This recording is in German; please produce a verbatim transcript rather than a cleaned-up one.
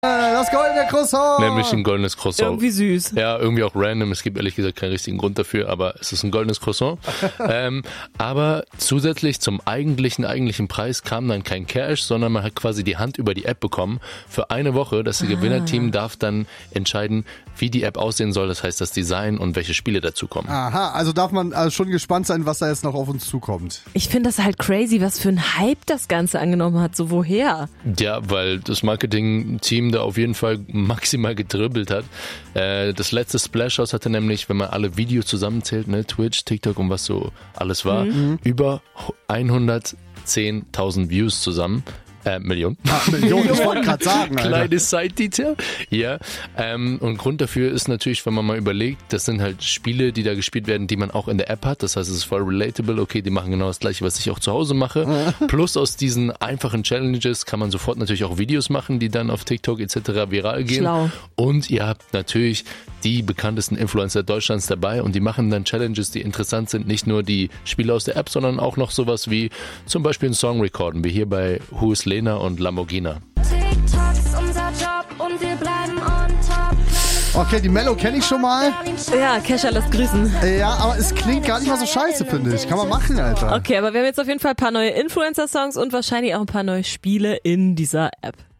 Das goldene Croissant. Nämlich ein goldenes Croissant. Irgendwie süß. Ja, irgendwie auch random. Es gibt ehrlich gesagt keinen richtigen Grund dafür, aber es ist ein goldenes Croissant. ähm, aber zusätzlich zum eigentlichen, eigentlichen Preis kam dann kein Cash, sondern man hat quasi die Hand über die App bekommen für eine Woche. Das Gewinnerteam darf dann entscheiden, wie die App aussehen soll. Das heißt, das Design und welche Spiele dazu kommen. Aha, also darf man also schon gespannt sein, was da jetzt noch auf uns zukommt. Ich finde das halt crazy, was für ein Hype das Ganze angenommen hat. So woher? Ja, weil das Marketing-Team da auf jeden Fall maximal gedribbelt hat. Äh, das letzte Splash-House hatte nämlich, wenn man alle Videos zusammenzählt, ne, Twitch, TikTok und was so alles war, mhm. über hundertzehntausend Views zusammen. Äh, Millionen. Ah, Millionen, ich wollte gerade sagen. Alter. Kleines Side-Detail. Ja, ähm, und Grund dafür ist natürlich, wenn man mal überlegt, das sind halt Spiele, die da gespielt werden, die man auch in der App hat. Das heißt, es ist voll relatable. Okay, die machen genau das Gleiche, was ich auch zu Hause mache. Plus aus diesen einfachen Challenges kann man sofort natürlich auch Videos machen, die dann auf TikTok et cetera viral gehen. Schlau. Und ihr habt natürlich die bekanntesten Influencer Deutschlands dabei und die machen dann Challenges, die interessant sind. Nicht nur die Spiele aus der App, sondern auch noch sowas wie zum Beispiel einen Song recorden, wie hier bei Who is Lena und Lamborghini. TikTok ist unser Job und wir bleiben on top. Okay, die Mello kenne ich schon mal. Ja, Kesha lässt grüßen. Ja, aber es klingt gar nicht mal so scheiße, finde ich. Kann man machen, Alter. Okay, aber wir haben jetzt auf jeden Fall ein paar neue Influencer-Songs und wahrscheinlich auch ein paar neue Spiele in dieser App.